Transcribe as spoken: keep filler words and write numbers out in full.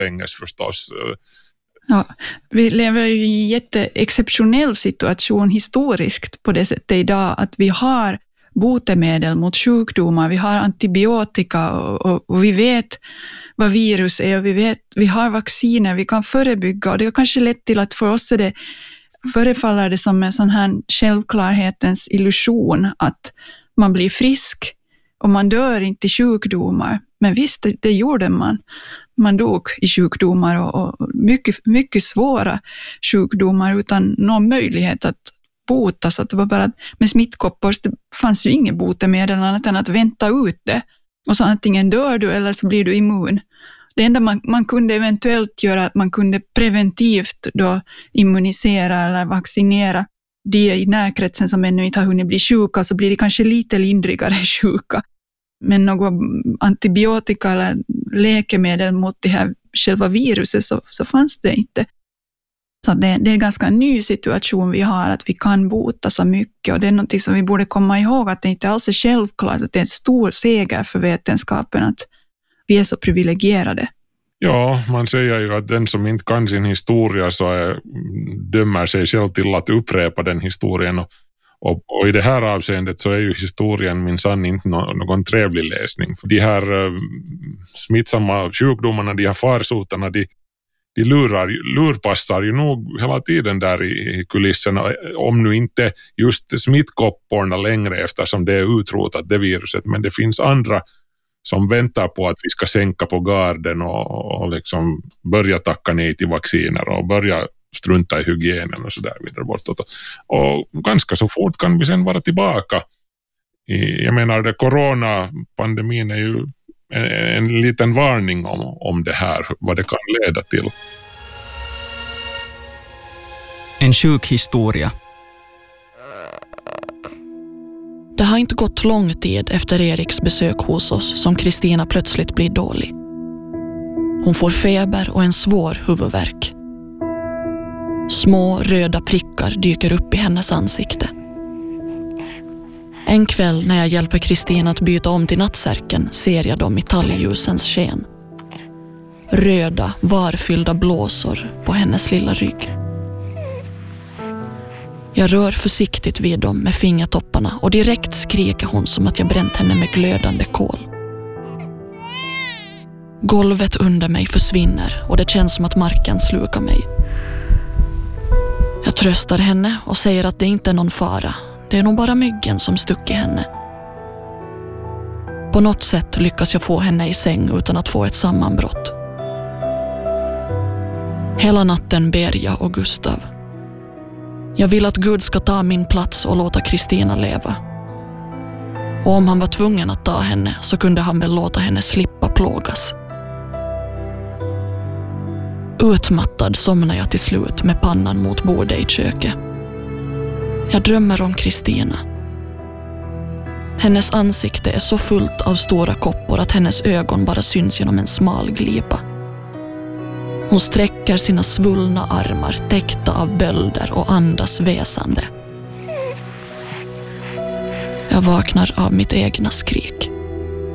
baklänges förstås. Ja, vi lever ju i en jätteexceptionell situation historiskt på det sättet idag att vi har botemedel mot sjukdomar, vi har antibiotika och, och, och vi vet vad virus är och vi vet, vi har vacciner, vi kan förebygga och det har kanske lett till att för oss är det, förefaller det som en sån här självklarhetens illusion att man blir frisk och man dör inte i sjukdomar. Men visst, det, det gjorde man. Man dog i sjukdomar och, och mycket, mycket svåra sjukdomar utan någon möjlighet att botas. Att det var bara med smittkoppor, det fanns ju inget botemedel annat än att vänta ut det. Och så antingen dör du eller så blir du immun. Det enda man, man kunde eventuellt göra att man kunde preventivt då immunisera eller vaccinera de i närkretsen som ännu inte har hunnit bli sjuka, så blir det kanske lite lindrigare sjuka. Men något antibiotika eller läkemedel mot det här själva viruset så, så fanns det inte. Så det, det är en ganska ny situation vi har, att vi kan bota så mycket och det är något som vi borde komma ihåg, att det inte alls är självklart, att det är en stor seger för vetenskapen att vi är så privilegierade. Ja, man säger ju att den som inte kan sin historia så är, dömer sig själv till att upprepa den historien och, och, och i det här avseendet så är ju historien minsann inte någon, någon trevlig läsning. För de här uh, smittsamma sjukdomarna, de här farsoterna, de, de lurar, lurpassar ju nog hela tiden där i, i kulisserna, om nu inte just smittkopporna längre eftersom det är utrotat det viruset, men det finns andra som väntar på att vi ska sänka på garden och, och liksom börja tacka nej till vacciner och börja strunta i hygienen och sådär vidare bortåt. Och ganska så fort kan vi sen vara tillbaka. I, jag menar, det coronapandemin är ju en, en liten varning om, om det här, vad det kan leda till. En sjuk historia. Det har inte gått lång tid efter Eriks besök hos oss som Kristina plötsligt blir dålig. Hon får feber och en svår huvudvärk. Små röda prickar dyker upp i hennes ansikte. En kväll när jag hjälper Kristina att byta om till nattsärken ser jag dem i talgljusens sken. Röda, varfyllda blåsor på hennes lilla rygg. Jag rör försiktigt vid dem med fingertopparna och direkt skriker hon som att jag bränt henne med glödande kol. Golvet under mig försvinner och det känns som att marken slukar mig. Jag tröstar henne och säger att det inte är någon fara. Det är nog bara myggen som stuckit henne. På något sätt lyckas jag få henne i säng utan att få ett sammanbrott. Hela natten ber jag och Gustav. Jag vill att Gud ska ta min plats och låta Kristina leva. Och om han var tvungen att ta henne så kunde han väl låta henne slippa plågas. Utmattad somnar jag till slut med pannan mot bordet i köket. Jag drömmer om Kristina. Hennes ansikte är så fullt av stora koppor att hennes ögon bara syns genom en smal glipa. Hon sträcker sina svullna armar täckta av bölder och andas väsande. Jag vaknar av mitt egna skrik.